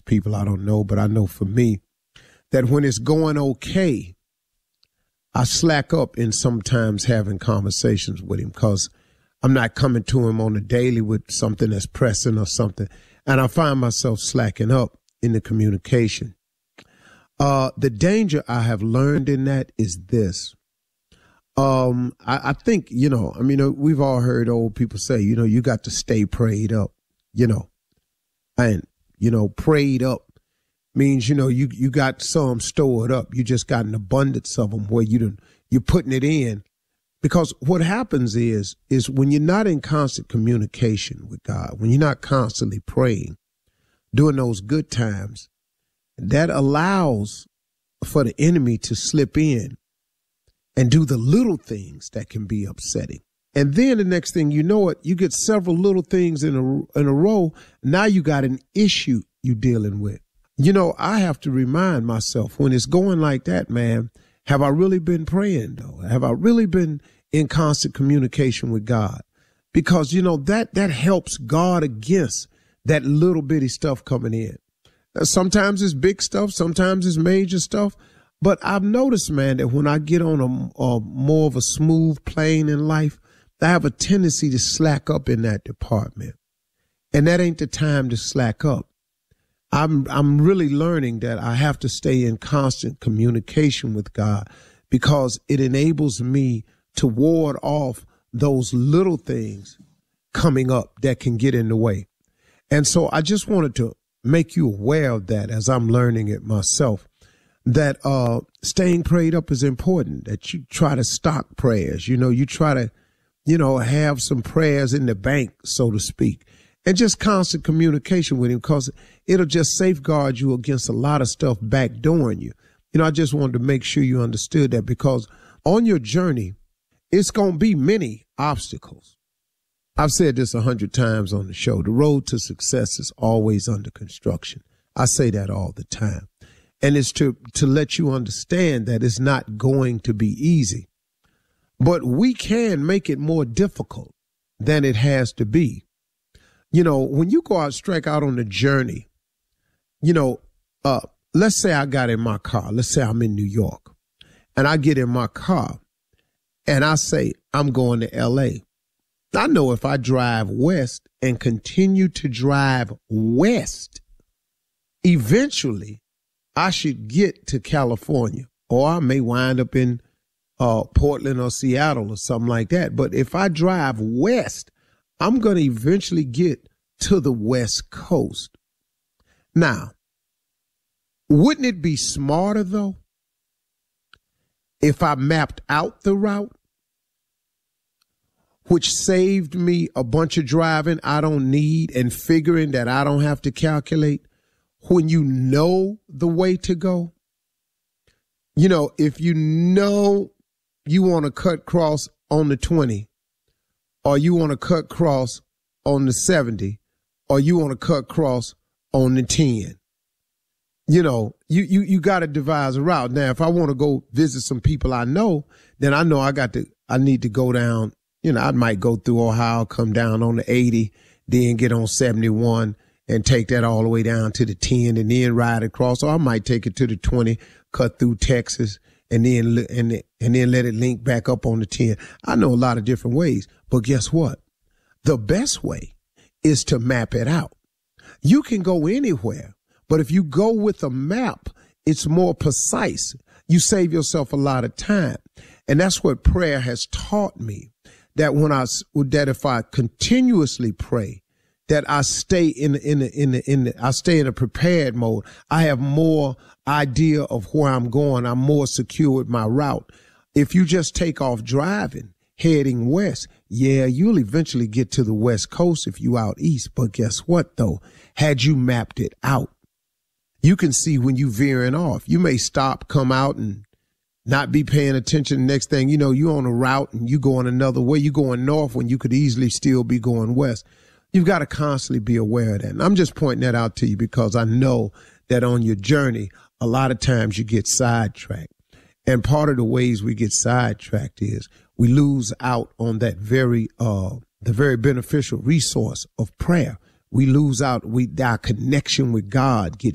people, I don't know, but I know for me that when it's going okay, I slack up in sometimes having conversations with him because I'm not coming to him on a daily with something that's pressing or something. And I find myself slacking up in the communication. The danger I have learned in that is this. I think, we've all heard old people say, you got to stay prayed up, and, prayed up means, you got some stored up. You just got an abundance of them where you're putting it in. Because what happens is when you're not in constant communication with God, when you're not constantly praying during those good times, that allows for the enemy to slip in and do the little things that can be upsetting. And then the next thing you know it, you get several little things in a row. Now you got an issue you're dealing with. I have to remind myself when it's going like that, man, have I really been praying though? Have I really been in constant communication with God? Because, that helps guard against that little bitty stuff coming in. Sometimes it's big stuff. Sometimes it's major stuff. But I've noticed, man, that when I get on a more of a smooth plane in life, I have a tendency to slack up in that department. And that ain't the time to slack up. I'm really learning that I have to stay in constant communication with God because it enables me to ward off those little things coming up that can get in the way. And so I just wanted to make you aware of that as I'm learning it myself, that staying prayed up is important, that you try to stock prayers. You try to, have some prayers in the bank, so to speak, and just constant communication with him because it'll just safeguard you against a lot of stuff backdooring you. I just wanted to make sure you understood that because on your journey, it's going to be many obstacles. I've said this 100 times on the show. The road to success is always under construction. I say that all the time. And it's to let you understand that it's not going to be easy. But we can make it more difficult than it has to be. When you go out, strike out on the journey, let's say I got in my car. Let's say I'm in New York and I get in my car and I say, I'm going to L.A. I know if I drive west and continue to drive west, eventually I should get to California, or I may wind up in Portland or Seattle or something like that. But if I drive west, I'm going to eventually get to the West Coast. Now, wouldn't it be smarter, though, if I mapped out the route, which saved me a bunch of driving I don't need and figuring that I don't have to calculate? When you know the way to go, if you know you want to cut cross on the 20, or you want to cut cross on the 70, or you want to cut cross on the 10, you got to devise a route. Now, if I want to go visit some people I know, then I know I need to go down. I might go through Ohio, come down on the 80, then get on 71 and take that all the way down to the 10 and then ride across. Or I might take it to the 20, cut through Texas and then let it link back up on the 10. I know a lot of different ways, but guess what? The best way is to map it out. You can go anywhere, but if you go with a map, it's more precise. You save yourself a lot of time. And that's what prayer has taught me, that if I continuously pray, that I stay in a prepared mode. I have more idea of where I'm going. I'm more secure with my route. If you just take off driving, heading west, yeah, you'll eventually get to the West Coast if you out east. But guess what, though? Had you mapped it out, you can see when you veering off. You may stop, come out, and not be paying attention. Next thing you know, you're on a route and you going another way. You're going north when you could easily still be going west. You've got to constantly be aware of that. And I'm just pointing that out to you because I know that on your journey, a lot of times you get sidetracked. And part of the ways we get sidetracked is we lose out on that the very beneficial resource of prayer. We lose out. Our connection with God gets